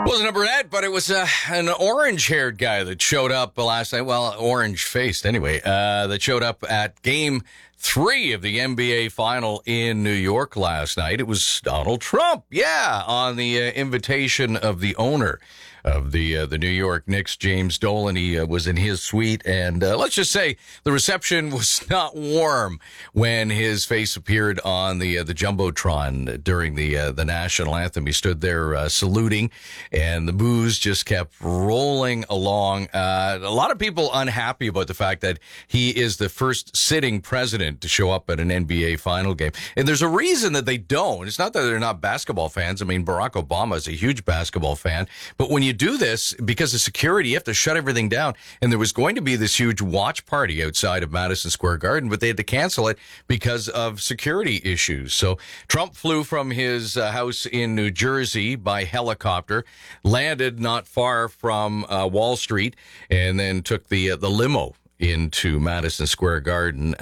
Wasn't a brunette, but it was an orange-haired guy that showed up last night. Well, orange-faced anyway. That showed up at Game 3 of the NBA Final in New York last night. It was Donald Trump, on the invitation of the owner of the New York Knicks, James Dolan. He was in his suite, and let's just say the reception was not warm when his face appeared on the Jumbotron during the national anthem. He stood there saluting, and the boos just kept rolling along. A lot of people unhappy about the fact that he is the first sitting president to show up at an NBA final game. And there's a reason that they don't. It's not that they're not basketball fans. I mean, Barack Obama is a huge basketball fan, but when you do this, because of security, you have to shut everything down. And there was going to be this huge watch party outside of Madison Square Garden, but they had to cancel it because of security issues. So Trump flew from his house in New Jersey by helicopter, landed not far from Wall Street, and then took the limo into Madison Square Garden.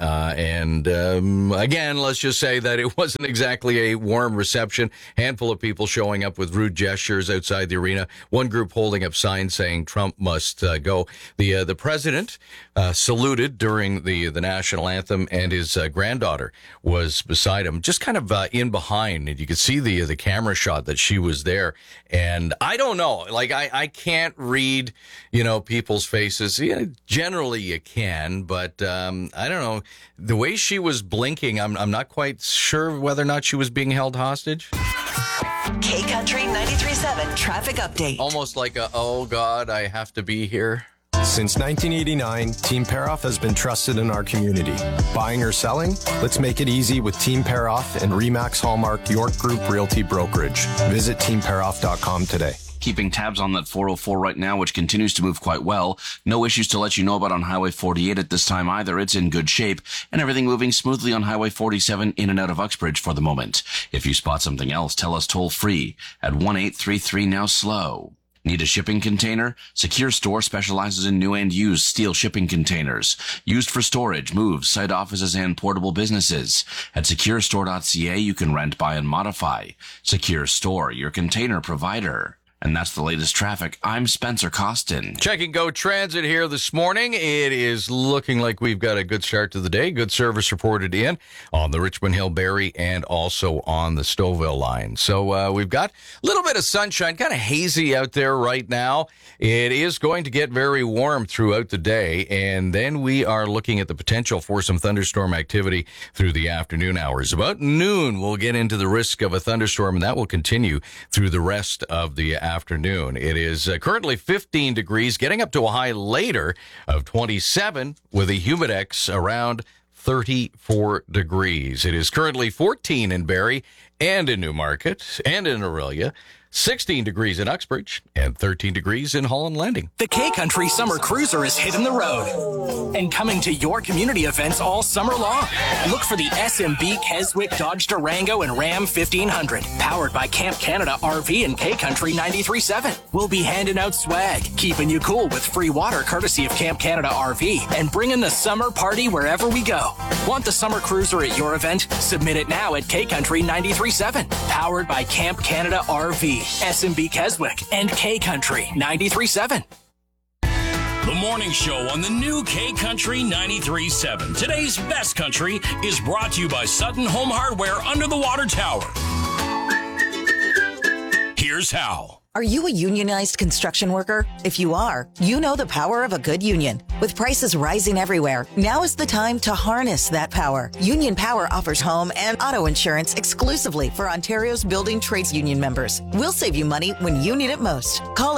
Again, let's just say that it wasn't exactly a warm reception. Handful of people showing up with rude gestures outside the arena. One group holding up signs saying Trump must go. The president saluted during the national anthem, and his granddaughter was beside him, just kind of in behind. And you could see the camera shot that she was there. And I don't know, like I can't read, people's faces. Generally you can, but I don't know. The way she was blinking, I'm not quite sure whether or not she was being held hostage. K Country 93.7 traffic update. Almost like oh God, I have to be here. Since 1989, Team Paroff has been trusted in our community. Buying or selling? Let's make it easy with Team Paroff and Remax Hallmark York Group Realty Brokerage. Visit teamparoff.com today. Keeping tabs on that 404 right now, which continues to move quite well. No issues to let you know about on Highway 48 at this time either. It's in good shape, and everything moving smoothly on Highway 47 in and out of Uxbridge for the moment. If you spot something else, tell us toll free at 1-833-NOW-SLOW. Need a shipping container? Secure Store specializes in new and used steel shipping containers, used for storage, moves, site offices, and portable businesses. At securestore.ca, you can rent, buy, and modify. Secure Store, your container provider. And that's the latest traffic. I'm Spencer Costin. Checking Go Transit here this morning. It is looking like we've got a good start to the day. Good service reported in on the Richmond Hill Barrie and also on the Stouffville line. So we've got a little bit of sunshine, kind of hazy out there right now. It is going to get very warm throughout the day, and then we are looking at the potential for some thunderstorm activity through the afternoon hours. About noon, we'll get into the risk of a thunderstorm, and that will continue through the rest of the afternoon. It is currently 15 degrees, getting up to a high later of 27 with a humidex around 34 degrees. It is currently 14 in Barrie and in Newmarket and in Orillia, 16 degrees in Uxbridge, and 13 degrees in Holland Landing. The K-Country Summer Cruiser is hitting the road and coming to your community events all summer long. Look for the SMB Keswick Dodge Durango and Ram 1500, powered by Camp Canada RV and K-Country 93.7. We'll be handing out swag, keeping you cool with free water courtesy of Camp Canada RV, and bringing the summer party wherever we go. Want the Summer Cruiser at your event? Submit it now at K-Country 93.7, powered by Camp Canada RV, SMB Keswick, and K-Country 93.7. The morning show on the new K-Country 93.7. Today's best country is brought to you by Sutton Home Hardware under the water tower. Here's how. Are you a unionized construction worker? If you are, you know the power of a good union. With prices rising everywhere, now is the time to harness that power. Union Power offers home and auto insurance exclusively for Ontario's building trades union members. We'll save you money when you need it most. Call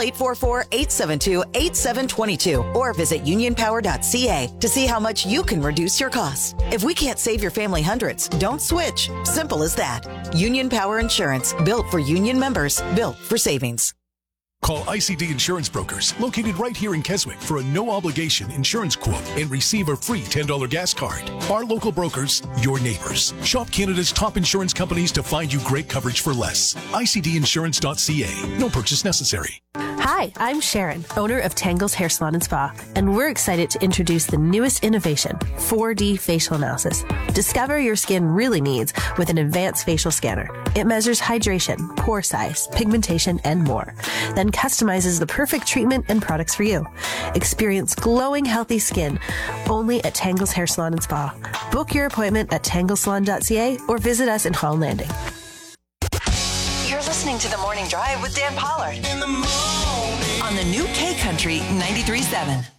844-872-8722 or visit unionpower.ca to see how much you can reduce your costs. If we can't save your family hundreds, don't switch. Simple as that. Union Power Insurance, built for union members, built for savings. Call ICD Insurance Brokers, located right here in Keswick, for a no-obligation insurance quote and receive a free $10 gas card. Our local brokers, your neighbors. Shop Canada's top insurance companies to find you great coverage for less. ICDinsurance.ca. No purchase necessary. Hi, I'm Sharon, owner of Tangles Hair Salon and Spa, and we're excited to introduce the newest innovation, 4D facial analysis. Discover your skin really needs with an advanced facial scanner. It measures hydration, pore size, pigmentation, and more. Then customizes the perfect treatment and products for you. Experience glowing, healthy skin only at Tangles Hair Salon and Spa. Book your appointment at tanglesalon.ca or visit us in Holland Landing. You're listening to The Morning Drive with Dan Pollard on the new K Country 93.7.